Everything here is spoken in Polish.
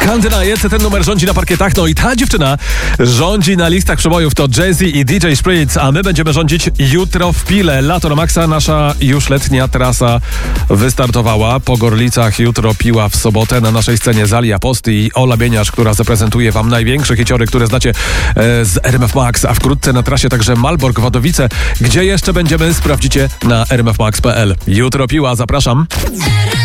Kandydaje, ten numer rządzi na parkietach, no i ta dziewczyna rządzi na listach przebojów, to Jay-Z i DJ Spritz, a my będziemy rządzić jutro w Pile. Lato na maksa, nasza już letnia trasa wystartowała. Po Gorlicach jutro Piła w sobotę. Na naszej scenie Zali Aposty i Ola Bieniasz, która zaprezentuje wam największe hiciory, które znacie z RMF Max, a wkrótce na trasie także Malbork, Wadowice. Gdzie jeszcze będziemy, sprawdzicie na rmfmax.pl. Jutro Piła, zapraszam.